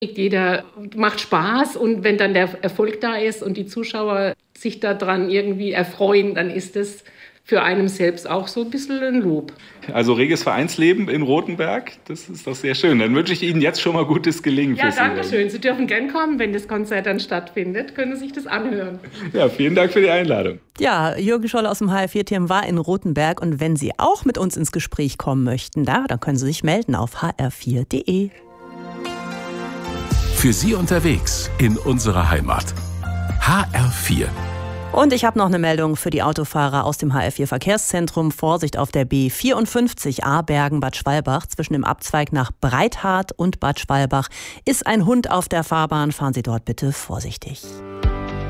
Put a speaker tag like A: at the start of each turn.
A: Jeder macht Spaß und wenn dann der Erfolg da ist und die Zuschauer sich daran irgendwie erfreuen, dann ist es für einen selbst auch so ein bisschen ein Lob.
B: Also reges Vereinsleben in Rothenberg, das ist doch sehr schön. Dann wünsche ich Ihnen jetzt schon mal gutes Gelingen.
A: Ja, danke schön. Sie dürfen gern kommen, wenn das Konzert dann stattfindet, können Sie sich das anhören.
B: Ja, vielen Dank für die Einladung.
C: Ja, Jürgen Scholl aus dem HR4-Team war in Rothenberg und wenn Sie auch mit uns ins Gespräch kommen möchten, dann können Sie sich melden auf hr4.de.
D: Für Sie unterwegs in unserer Heimat. HR4.
C: Und ich habe noch eine Meldung für die Autofahrer aus dem HR4 Verkehrszentrum. Vorsicht auf der B54 Aarbergen-Bad Schwalbach. Zwischen dem Abzweig nach Breithart und Bad Schwalbach ist ein Hund auf der Fahrbahn. Fahren Sie dort bitte vorsichtig.